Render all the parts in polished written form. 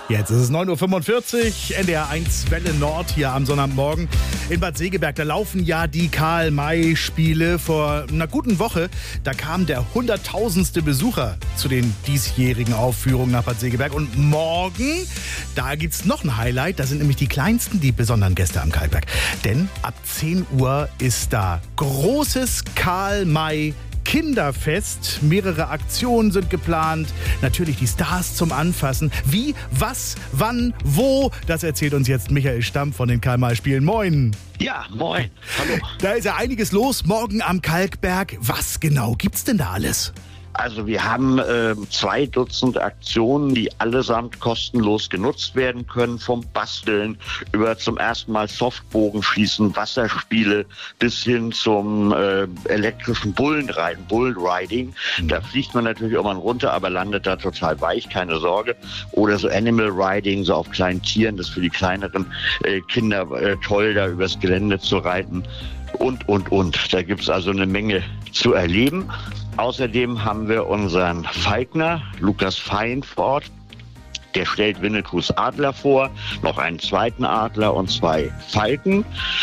Jetzt ist es 9.45 Uhr, NDR 1 Welle Nord hier am Sonnabendmorgen in Bad Segeberg. Da laufen ja die Karl-May-Spiele. Vor einer guten Woche, da kam der 100.000. Besucher zu den diesjährigen Aufführungen nach Bad Segeberg. Und morgen, da gibt's noch ein Highlight. Da sind nämlich die kleinsten, die besonderen Gäste am Kalkberg. Denn ab 10 Uhr ist da großes Karl-May Kinderfest. Mehrere Aktionen sind geplant. Natürlich die Stars zum Anfassen. Wie, was, wann, wo? Das erzählt uns jetzt Michael Stamm von den Karl-May-Spielen. Moin. Ja, moin. Hallo. Da ist ja einiges los morgen am Kalkberg. Was genau gibt's denn da alles? Also wir haben 2 Dutzend Aktionen, die allesamt kostenlos genutzt werden können, vom Basteln über zum ersten Mal Softbogenschießen, Wasserspiele bis hin zum elektrischen Bullenreiten, Bullriding. Da fliegt man natürlich irgendwann runter, aber landet da total weich, keine Sorge. Oder so Animal Riding, so auf kleinen Tieren, das ist für die kleineren Kinder toll, da übers Gelände zu reiten. Und. Da gibt's also eine Menge zu erleben. Außerdem haben wir unseren Falkner, Lukas Feinfort. Der stellt Winnetous Adler vor, noch einen zweiten Adler und 2 Falken.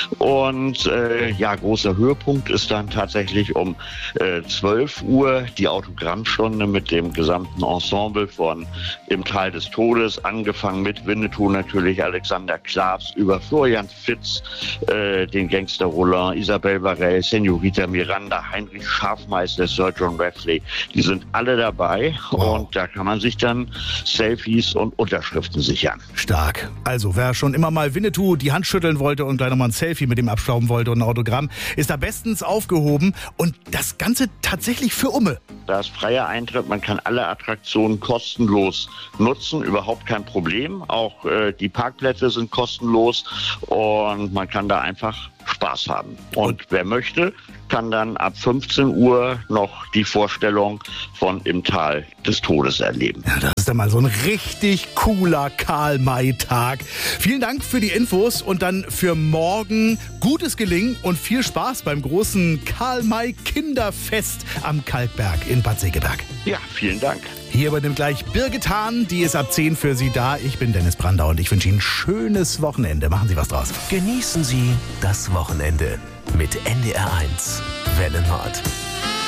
Und großer Höhepunkt ist dann tatsächlich um 12 Uhr die Autogrammstunde mit dem gesamten Ensemble von Im Tal des Todes, angefangen mit Winnetou natürlich, Alexander Klavs, über Florian Fitz, den Gangster Roland, Isabelle Varell, Senorita Miranda, Heinrich Schafmeister, Sir John Rafferty. Die sind alle dabei. Wow. Und da kann man sich dann Selfies und Unterschriften sichern. Stark. Also wer schon immer mal Winnetou die Hand schütteln wollte und gleich nochmal ein Selfie mit ihm abstauben wollte und ein Autogramm, ist da bestens aufgehoben. Und das Ganze tatsächlich für Umme. Da ist freier Eintritt, man kann alle Attraktionen kostenlos nutzen, überhaupt kein Problem. Auch die Parkplätze sind kostenlos und man kann da einfach Spaß haben. Und wer möchte, kann dann ab 15 Uhr noch die Vorstellung von Im Tal des Todes erleben. Ja, das ist dann mal so ein richtig cooler Karl-May-Tag. Vielen Dank für die Infos und dann für morgen gutes Gelingen und viel Spaß beim großen Karl-May-Kinderfest am Kalkberg in Bad Segeberg. Ja, vielen Dank. Hier übernimmt gleich Birgit Hahn, die ist ab 10 für Sie da. Ich bin Dennis Brandau und ich wünsche Ihnen ein schönes Wochenende. Machen Sie was draus. Genießen Sie das Wochenende mit NDR 1 Welle Nord.